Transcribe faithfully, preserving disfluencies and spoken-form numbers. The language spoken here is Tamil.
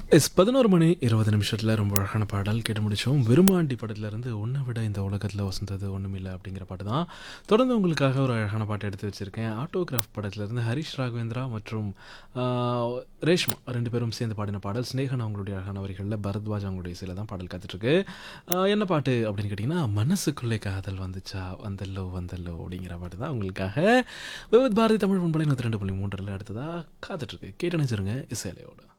எஸ் பதினொரு மணி இருபது நிமிஷத்தில் ரொம்ப அழகான பாடல் கேட்டு முடித்தோம். விருமாண்டி படத்துலேருந்து உன்னை விட இந்த உலகத்தில் வசந்தது ஒன்றுமில்லை அப்படிங்கிற பாட்டு தான். தொடர்ந்து உங்களுக்காக ஒரு அழகான பாட்டு எடுத்து வச்சுருக்கேன். ஆட்டோகிராஃப் படத்துலேருந்து ஹரிஷ் ராகவேந்திரா மற்றும் ஆஹ், ரேஷ்மா ரெண்டு பேரும் சேர்ந்து பாடின பாடல். ஸ்னேகன் அவங்களுடைய அழகான வரிகளில் பரத்வாஜ் அவங்களுடைய இசையில் தான் பாடல் காத்துட்ருக்கு. என்ன பாட்டு அப்படின்னு கேட்டிங்கன்னா, மனசுக்குள்ளே காதல் வந்துச்சா வந்தல்லோ வந்தல்லோ அப்படிங்கிற பாட்டு தான் உங்களுக்காக விவித் பாரதி தமிழ் பண்பலை நூற்றி ரெண்டு புள்ளி மூன்றில் அடுத்ததாக காத்துட்ருக்கு. கேட்டு நினச்சிருங்க இசையிலையோட.